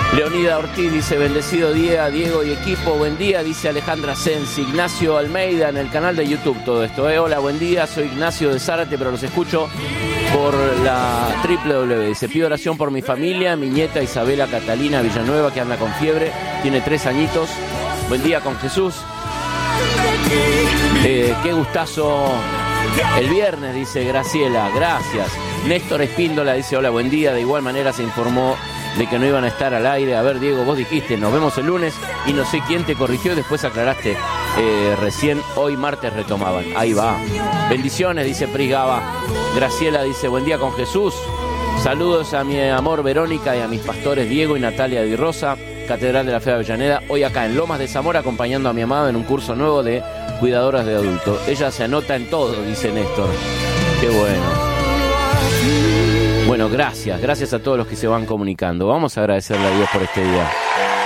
Leonida Ortiz dice, bendecido día, Diego y equipo, buen día, dice Alejandra Sensi. Ignacio Almeida en el canal de YouTube todo esto. Hola, buen día, soy Ignacio de Zárate, pero los escucho por la www. Dice, pido oración por mi familia, mi nieta Isabela Catalina Villanueva, que anda con fiebre, tiene 3 añitos. Buen día con Jesús. Qué gustazo el viernes, dice Graciela, gracias. Néstor Espíndola dice, hola, buen día, de igual manera se informó de que no iban a estar al aire. A ver, Diego, vos dijiste, nos vemos el lunes y no sé quién te corrigió y después aclaraste recién, hoy martes retomaban. Ahí va. Bendiciones, dice Prisgaba. Graciela dice, buen día con Jesús. Saludos a mi amor Verónica y a mis pastores Diego y Natalia Di Rosa, Catedral de la Fe de Avellaneda. Hoy acá en Lomas de Zamora acompañando a mi amada en un curso nuevo de cuidadoras de adultos. Ella se anota en todo, dice Néstor. Qué bueno. Bueno, gracias a todos los que se van comunicando. Vamos a agradecerle a Dios por este día.